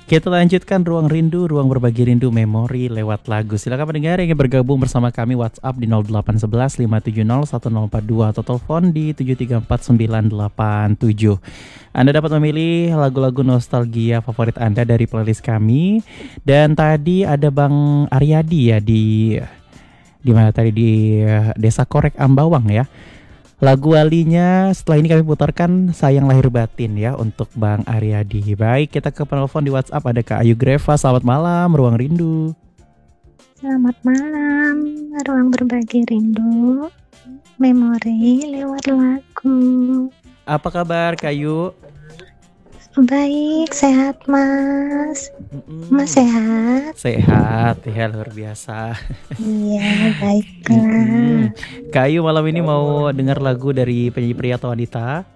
Kita lanjutkan ruang rindu, ruang berbagi rindu memori lewat lagu. Silakan pendengar yang ingin bergabung bersama kami WhatsApp di 0811 570 1042 atau telepon di 7349987. Anda dapat memilih lagu-lagu nostalgia favorit Anda dari playlist kami. Dan tadi ada Bang Aryadi ya di mana tadi di Desa Korek Ambawang ya. Lagu walinya setelah ini kami putarkan Sayang Lahir Batin ya untuk Bang Aryadi. Baik, kita ke penelpon di WhatsApp ada Kak Ayu Greva. Selamat malam, Ruang Rindu. Selamat malam, ruang berbagi rindu, memori lewat lagu. Apa kabar Kak Ayu? Baik, sehat Mas. Mas sehat? Sehat, ya luar biasa. Iya, baiklah. Kak Ayu malam ini mau dengar lagu dari penyanyi pria atau wanita?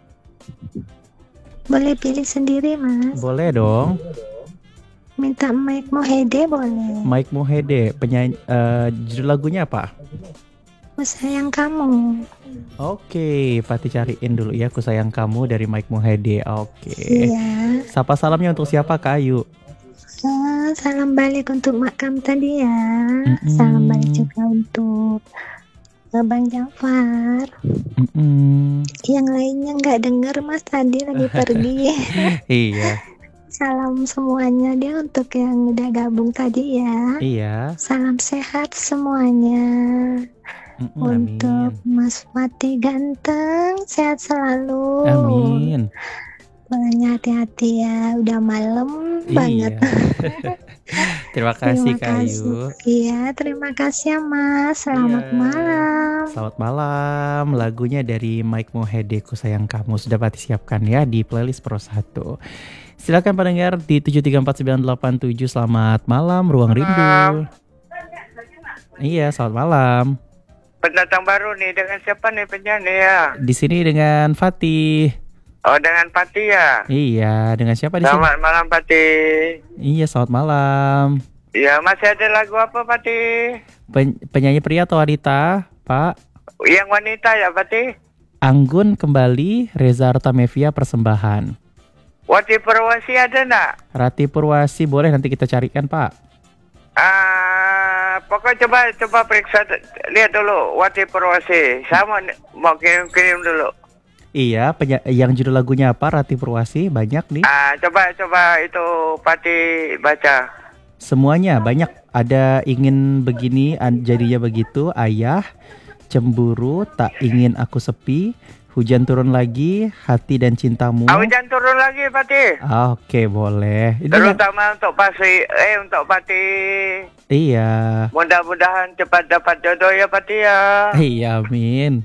Boleh pilih sendiri Mas. Boleh dong. Minta Mike Mohede boleh. Mike Mohede, penyanyi judul lagunya apa? Aku sayang kamu. Oke, Pati cariin dulu ya Ku Sayang Kamu dari Mike Mohede. Oke. Iya. Sapa salamnya untuk siapa Kak Ayu? Salam balik untuk makam tadi ya. Salam balik juga untuk Bang Jafar. Yang lainnya nggak denger Mas tadi lagi pergi. Iya. Salam semuanya dia untuk yang udah gabung tadi ya. Iya. Salam sehat semuanya. Untuk Amin. Mas Fatih ganteng, sehat selalu. Amin. Pulangnya hati-hati ya, udah malam banget. Terima kasih Kak Ayu. Iya, terima kasih ya Mas. Selamat malam. Selamat malam. Lagunya dari Mike Mohede Ku Sayang Kamu sudah Pati siapkan ya di playlist Pro 1. Silakan pendengar di 7349987. Selamat malam, Ruang Rindu. Iya, selamat malam. Pendatang baru nih, dengan siapa nih penyanyi ya? Di sini dengan Fatih. Oh, dengan Pati ya? Iya, dengan siapa di sini? Selamat malam Pati. Iya, selamat malam. Ya, masih ada lagu apa Pati? Penyanyi pria atau wanita, Pak? Yang wanita ya Pati? Anggun Kembali, Reza Artamevia Persembahan. Wati Purwasi ada enggak? Rati Purwasi boleh nanti kita carikan, Pak. Pokoknya coba periksa, lihat dulu Wati Purwasi. Sama mau kirim dulu. Iya, yang judul lagunya apa? Rati Purwasi banyak nih. Coba itu Pati baca. Semuanya banyak. Ada ingin begini jadinya begitu, ayah, cemburu, tak ingin aku sepi, hujan turun lagi, hati dan cintamu. Hujan turun lagi Pati. Oke, boleh. Terutama untuk untuk Pati. Iya. Mudah-mudahan cepat dapat jodoh ya Pati ya. Iya, amin.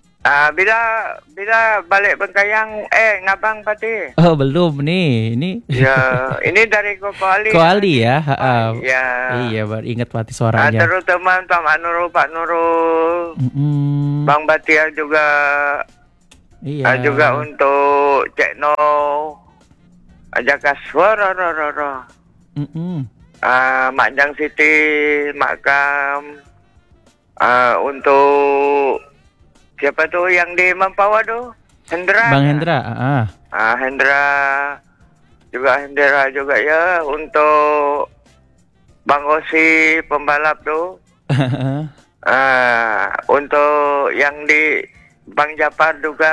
Bila balik Bengkayang ngabang Pati. Oh, belum nih. Ini. Ya, ini dari Koali. Koali ya. Ya. Iya, baru ingat Pati suaranya. Terutama untuk Pak Nurul. Bang Batia juga. Iya. Juga untuk Cek No. Jaka suara. Mak Jang Siti, Mak Kam. Untuk siapa tuh yang di Mampawa tuh? Hendra. Bang Hendra. Hendra juga ya. Untuk Bang Osi pembalap tuh. Untuk yang di Bang Japar juga.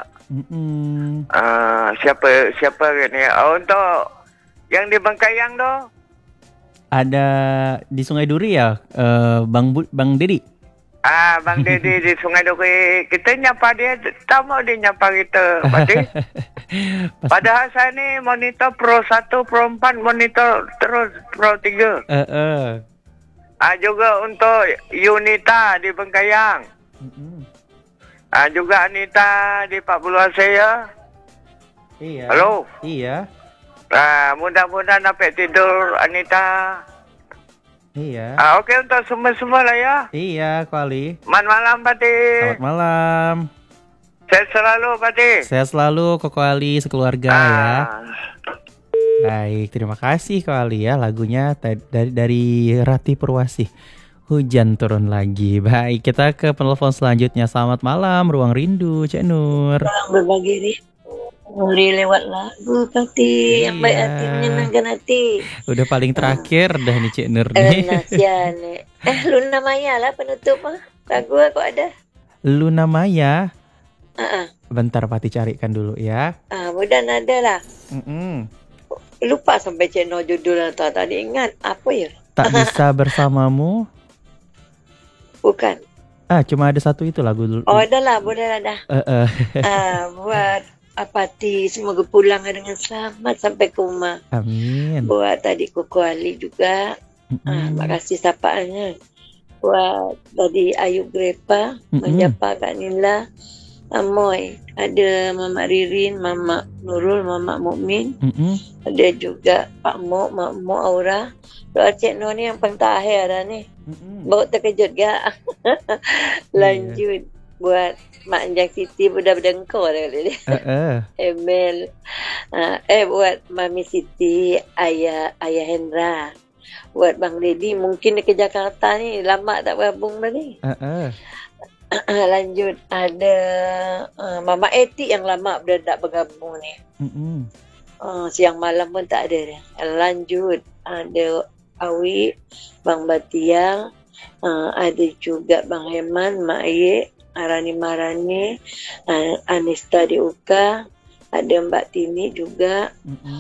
Siapa ini? Untuk yang di Bengkayang tuh. Ada di Sungai Duri ya, Bang Dedi. Bang Dedi di Sungai Duri. Kita nyapa dia, tahu dia nyapa kita. Padahal saya ini monitor Pro 1, Pro 4, monitor terus Pro 3. Juga untuk Yunita di Bengkayang. Juga Anita di Pak Buluase ya. Iya. Halo. Iya. Mudah-mudahan dapat tidur Anita. Iya. Oke untuk semua lah ya. Iya, Koali. Malam Pati. Selamat malam. Sehat selalu Pati. Sehat selalu Koko Ali sekeluarga ya. Baik, terima kasih Koali ya. Lagunya dari Rati Purwasi. Hujan turun lagi. Baik, kita ke penelpon selanjutnya. Selamat malam, Ruang Rindu, Cek Nur. Ruang berbagi rindu. Uri lewat lagu Pati yang baik hati menyenangkan hati. Udah paling terakhir dah nih Cik Nur nih. Nasian nih. Luna Maya lah penutup lagu kok ada. Luna Maya. Bentar Pati carikan dulu ya. Mudah ada lah. Lupa sampai channel judul atau tadi ingat apa ya? Tak bisa bersamamu. Bukan. Cuma ada satu itu lagu dulu. Oh, ada lah, boleh dah. Buat Pati semoga pulang dengan selamat sampai ke rumah. Amin. Buat tadi Koko Ali juga. Makasih sapaannya. Buat tadi Ayub Grepa, menjapa Kak Nila, Amoy, ada Mama Ririn, Mama Nurul, Mama Mukmin, ada juga Pak Mo, Mak Mo Aura. Doa Cik Nur ni yang paling terakhir dah ni. Baru terkejut gak? Lanjut buat Mak Anjang Siti budak-budak engkau dah kali ni. Emel. Buat Mami Siti, Ayah Hendra. Buat Bang Lady mungkin dia ke Jakarta ni, lama tak bergabung dah ni. Lanjut ada Mama Eti yang lama dah tak bergabung ni. Siang malam pun tak ada dia. Lanjut ada Awi, Bang Batiang, ada juga Bang Heman, Mak Ye, Arani Marani, Anista Diuka, ada Mbak Tini juga,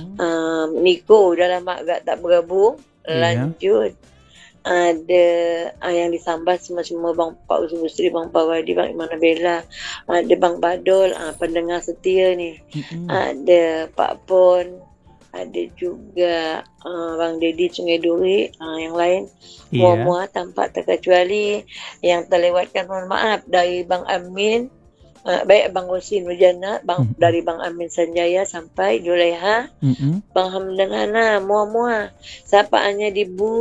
Niko udah lama agak tak bergabung. Lanjut ada yang disambah semua Bang Pak Usri, Bang Pawadi, Bang Imana Bella, ada Bang Badol, pendengar setia ni, ada Pak Pon, ada juga Bang Dedi Sungai Duri, yang lain semua tanpa terkecuali. Yang terlewatkan mohon maaf dari Bang Amin, baik Bang Rosin Nurjana, dari Bang Amin Sanjaya sampai Julaiha, Bang Hamdan Hana, mua sapaannya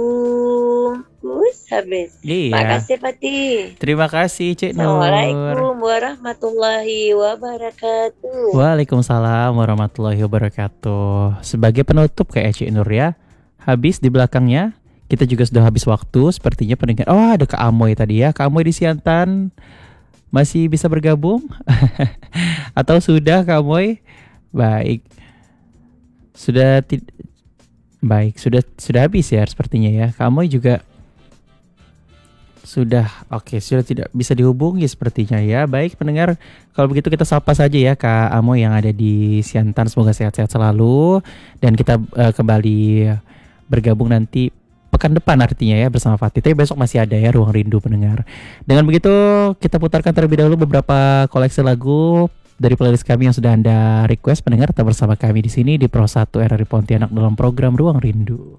dibungkus habis. Terima kasih Pati. Terima kasih Cik Nur. Assalamualaikum warahmatullahi wabarakatuh. Waalaikumsalam warahmatullahi wabarakatuh. Sebagai penutup kayak Cik Nur ya, habis di belakangnya kita juga sudah habis waktu. Sepertinya pendengar, ada Kak Amoy tadi ya. Kak Amoy di Siantan masih bisa bergabung? Atau sudah Kak Amoy? Baik. Sudah habis ya sepertinya ya. Kak Amoy juga sudah tidak bisa dihubungi sepertinya ya. Baik pendengar, kalau begitu kita sapa saja ya Kak Amoy yang ada di Siantan, semoga sehat-sehat selalu dan kita kembali bergabung nanti pekan depan artinya ya bersama Fatih. Tapi besok masih ada ya Ruang Rindu pendengar. Dengan begitu kita putarkan terlebih dahulu beberapa koleksi lagu dari playlist kami yang sudah Anda request pendengar. Tetap bersama kami di sini di Pro 1 RRI Pontianak dalam program Ruang Rindu.